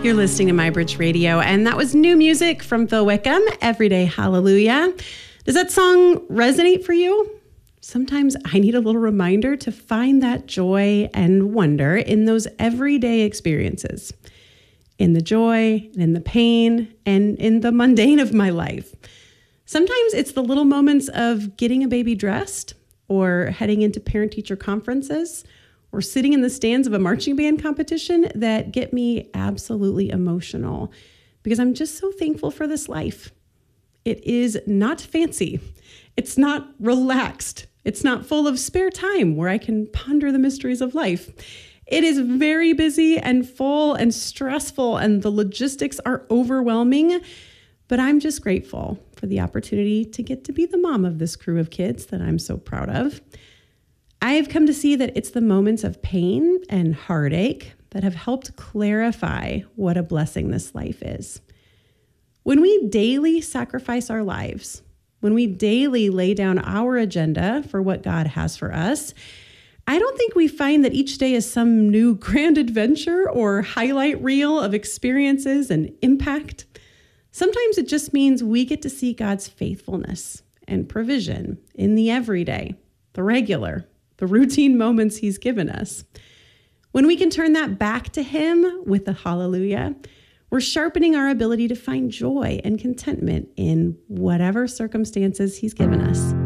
You're listening to MyBridge Radio, and that was new music from Phil Wickham, Everyday Hallelujah. Does that song resonate for you? Sometimes I need a little reminder to find that joy and wonder in those everyday experiences, in the joy, and in the pain, and in the mundane of my life. Sometimes it's the little moments of getting a baby dressed, or heading into parent-teacher conferences, or sitting in the stands of a marching band competition that get me absolutely emotional because I'm just so thankful for this life. It is not fancy. It's not relaxed. It's not full of spare time where I can ponder the mysteries of life. It is very busy and full and stressful, and the logistics are overwhelming, but I'm just grateful for the opportunity to get to be the mom of this crew of kids that I'm so proud of. I have come to see that it's the moments of pain and heartache that have helped clarify what a blessing this life is. When we daily sacrifice our lives, when we daily lay down our agenda for what God has for us, I don't think we find that each day is some new grand adventure or highlight reel of experiences and impact. Sometimes it just means we get to see God's faithfulness and provision in the everyday, the regular, the routine moments he's given us. When we can turn that back to him with a hallelujah, we're sharpening our ability to find joy and contentment in whatever circumstances he's given us.